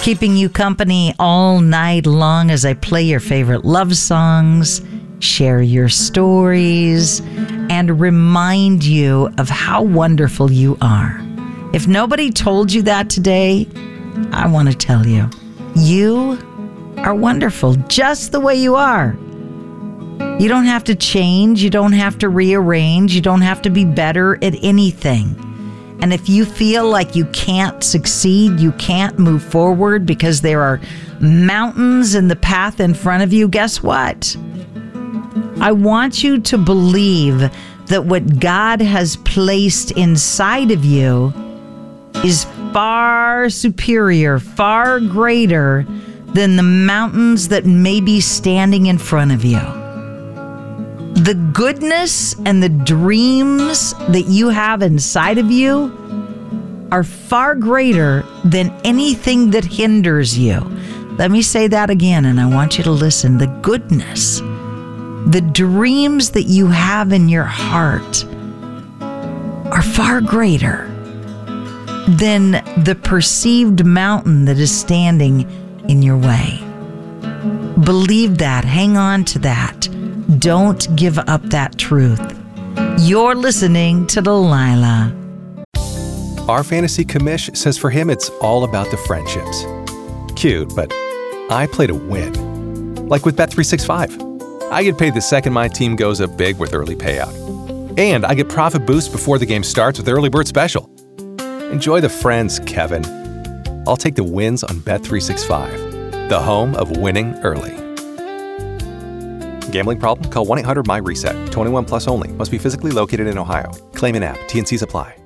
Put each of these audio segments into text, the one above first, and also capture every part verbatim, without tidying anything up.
keeping you company all night long as I play your favorite love songs, share your stories, and remind you of how wonderful you are. If nobody told you that today, I want to tell you, you are wonderful just the way you are. You don't have to change. You don't have to rearrange. You don't have to be better at anything. And if you feel like you can't succeed, you can't move forward because there are mountains in the path in front of you, guess what? I want you to believe that what God has placed inside of you is far superior, far greater than the mountains that may be standing in front of you. The goodness and the dreams that you have inside of you are far greater than anything that hinders you. Let me say that again, and I want you to listen. The goodness, the dreams that you have in your heart are far greater than the perceived mountain that is standing in your way. Believe that. Hang on to that. Don't give up that truth. You're listening to Delilah. Our fantasy commish says for him it's all about the friendships. Cute, but I play to win. Like with Bet three sixty-five. I get paid the second my team goes up big with early payout. And I get profit boost before the game starts with Early Bird Special. Enjoy the friends, Kevin. I'll take the wins on Bet three sixty-five, the home of winning early. Gambling problem? Call one eight hundred M Y reset. twenty-one plus only. Must be physically located in Ohio. Claim in app. T and C's apply.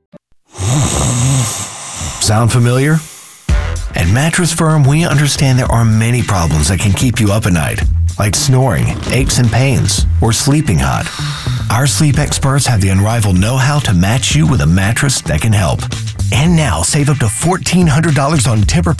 Sound familiar? At Mattress Firm, we understand there are many problems that can keep you up at night, like snoring, aches and pains, or sleeping hot. Our sleep experts have the unrivaled know-how to match you with a mattress that can help. And now, save up to fourteen hundred dollars on Tempur